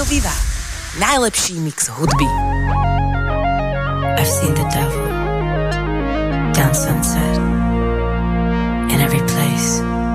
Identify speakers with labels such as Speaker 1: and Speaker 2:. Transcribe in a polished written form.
Speaker 1: Viva. Najlepší mix hudby.
Speaker 2: I've seen the devil down Sunset in every place.